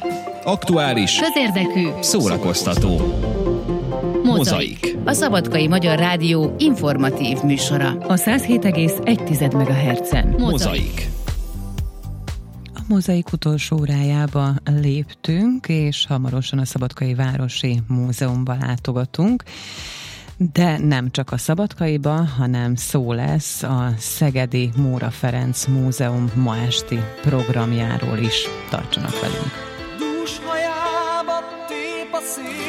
Aktuális, közérdekű, szórakoztató. Mozaik. A Szabadkai Magyar Rádió informatív műsora. A 107,1 MHz-en. Mozaik. A Mozaik utolsó órájába léptünk, és hamarosan a Szabadkai Városi Múzeumba látogatunk. De nem csak a Szabadkaiba, hanem szó lesz a Szegedi Móra Ferenc Múzeum ma esti programjáról is. Tartsanak velünk! Dús hajába tép a szél,